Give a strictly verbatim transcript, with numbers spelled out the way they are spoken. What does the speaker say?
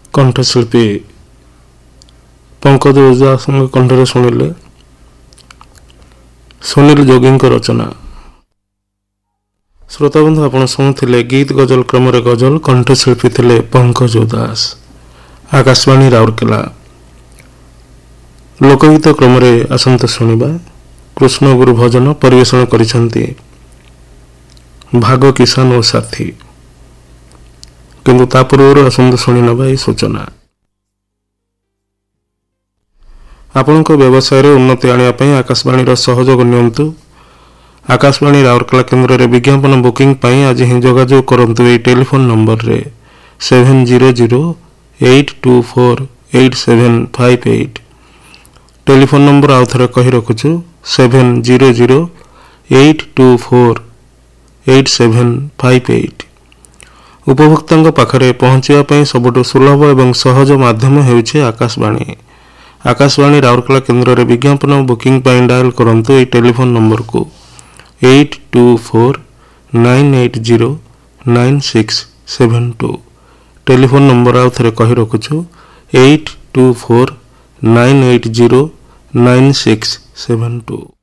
कंठशिल्पी पंकज ओझा कंठरे शुणिले सुनील जोगी रचना। श्रोताबंधु आपण शुणुले गीत गजल क्रम गजल कंठशिल्पी थे पंकज दास। आकाशवाणी राउरकेला लोकगीत क्रम आसंत शुणा कृष्ण गुरु भजन परिवेषण करिसेंती भाग किसान और साथी। किंतु ता पूर्व आसंत शुणी नबा ये सूचना। आपण व्यवसाय उन्नति आने आकाशवाणी सहयोग नियंतु। आकाशवाणी राउरकेला केन्द्र में विज्ञापन बुकिंग पाई आज ही जोगाजोग करंतु ए टेलीफोन नंबर रे seven zero zero eight to four eight seven five eight. Telephone number आउ थे कही रखुचु seven zero zero eight to four eight seven five eight. उपभोक्ता पाखरे पहुँचापी सबुठ सुलभ और सहज माध्यम होउछे आकाशवाणी। आकाशवाणी राउरकेला केन्द्र में विज्ञापन बुकिंग पाई डायल करंतु ए टेलीफोन नंबर को eight to four nine eight zero nine six seven two. Telephone number आउ थे कही रखुचु eight to four nine eight zero nine six seven two.